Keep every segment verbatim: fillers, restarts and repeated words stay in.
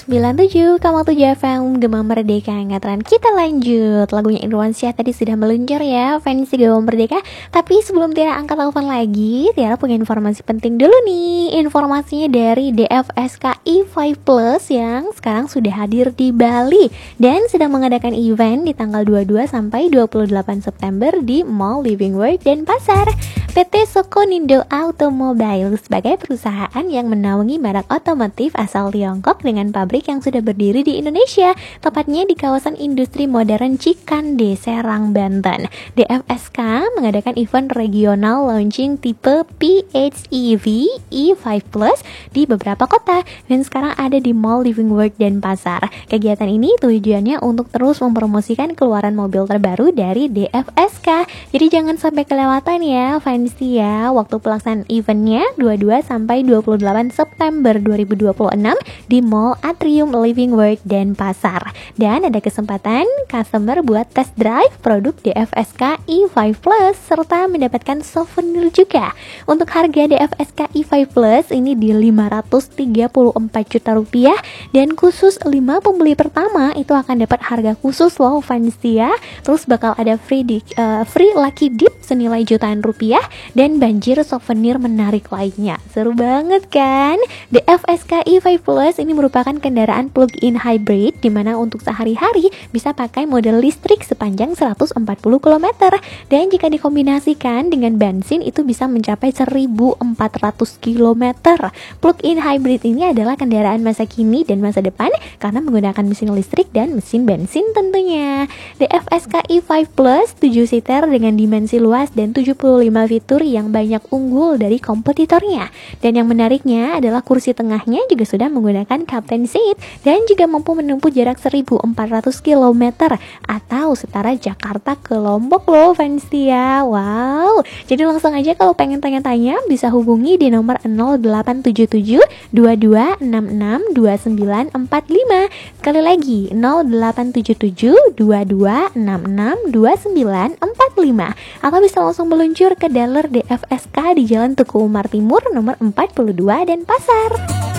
sembilan tujuh koma tujuh F M Gema Merdeka Angkatan. Kita lanjut. Lagunya Irwansyah tadi sudah meluncur ya, fans Gema Merdeka. Tapi sebelum Tiara angkat telepon lagi, Tiara punya informasi penting dulu nih. Informasinya dari D F S K I lima Plus yang sekarang sudah hadir di Bali dan sedang mengadakan event di tanggal dua puluh dua sampai dua puluh delapan September di Mall Living World Denpasar. P T Sokonindo Automobile sebagai perusahaan yang menaungi merek otomotif asal Tiongkok dengan pabrik yang sudah berdiri di Indonesia, tepatnya di kawasan industri modern Cikande, Serang, Banten. D F S K mengadakan event regional launching tipe P H E V E lima Plus di beberapa kota dan sekarang ada di Mall Living World Denpasar. Kegiatan ini tujuannya untuk terus mempromosikan keluaran mobil terbaru dari D F S K. Jadi jangan sampai kelewatan ya, fans ya. Waktu pelaksanaan eventnya dua puluh dua sampai dua puluh delapan September dua ribu dua puluh enam di Mall Atrium Living World Denpasar. Dan ada kesempatan customer buat test drive produk D F S K I lima Plus serta mendapatkan souvenir juga. Untuk harga D F S K I lima Plus ini di lima ratus tiga puluh empat juta rupiah dan khusus lima pembeli pertama itu akan dapat harga khusus loh fans ya. Terus bakal ada free di, uh, free lucky dip senilai jutaan rupiah dan banjir souvenir menarik lainnya. Seru banget kan? D F S K I lima Plus ini merupakan kendaraan plug-in hybrid di mana untuk sehari-hari bisa pakai model listrik sepanjang seratus empat puluh kilometer dan jika dikombinasikan dengan bensin itu bisa mencapai seribu empat ratus kilometer. Plug-in hybrid ini adalah kendaraan masa kini dan masa depan karena menggunakan mesin listrik dan mesin bensin tentunya. D F S K I lima Plus tujuh seater dengan dimensi luas dan tujuh puluh lima fitur yang banyak unggul dari kompetitornya. Dan yang menariknya adalah kursi tengahnya juga sudah menggunakan captain seat dan juga mampu menempuh jarak seribu empat ratus kilometer atau setara Jakarta ke Lombok loh fans ya. Wow. Jadi langsung aja kalau pengen tanya-tanya bisa hubungi di nomor nol delapan tujuh tujuh dua dua enam enam dua sembilan empat lima. Sekali lagi nol delapan tujuh tujuh dua dua enam enam dua sembilan empat lima atau bisa langsung meluncur ke dealer D F S K di Jalan Tuku Umar Timur nomor empat puluh dua Denpasar.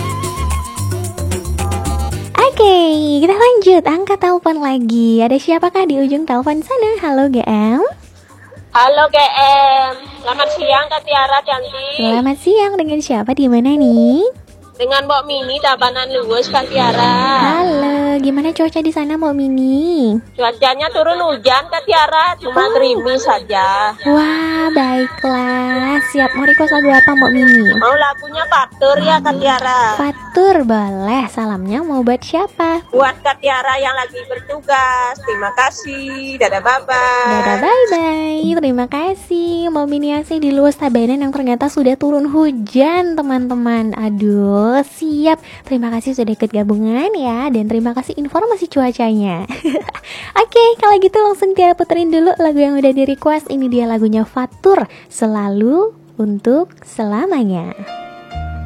Oke, kita lanjut angkat telepon lagi. Ada siapakah di ujung telepon sana? Halo G M. Halo G M. Selamat siang Kak Tiara cantik. Selamat siang, dengan siapa di mana nih? Dengan Mbok Mini Tabanan Luwes Kak Tiara. Halo, gimana cuaca di sana Mbok Mini? Cuacanya turun hujan Kak Tiara, cuma Oh. gerimis saja. Wah, baiklah. Siap, mau request lagu apa Mbok Mini? Mau lagunya Fatur ya Kak Tiara. Fatur boleh. Salamnya mau buat siapa? Buat Kak Tiara yang lagi bertugas. Terima kasih. Dadah bye-bye. Dadah bye-bye. Terima kasih Mbak Miniasi di Luas Tabanan yang ternyata sudah turun hujan teman-teman. Aduh, siap. Terima kasih sudah ikut gabungan ya. Dan terima kasih informasi cuacanya. Oke, kalau gitu langsung Tiara puterin dulu lagu yang udah di request. Ini dia lagunya Fatur, Selalu Untuk Selamanya.